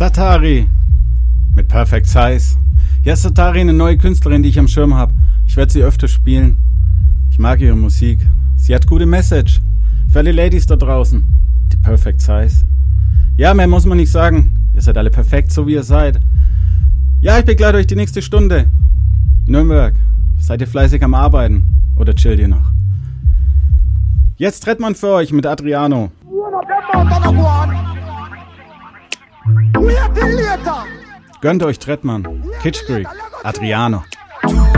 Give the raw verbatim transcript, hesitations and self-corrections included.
Satari mit Perfect Size. Ja, Satari, eine neue Künstlerin, die ich am Schirm habe. Ich werde sie öfter spielen. Ich mag ihre Musik. Sie hat gute Message. Für alle Ladies da draußen. Die Perfect Size. Ja, mehr muss man nicht sagen. Ihr seid alle perfekt, so wie ihr seid. Ja, ich begleite euch die nächste Stunde. Nürnberg. Seid ihr fleißig am Arbeiten? Oder chillt ihr noch? Jetzt Trettmann für euch mit Adriano. Gönnt euch Trettmann. Kitsch Creek. Adriano.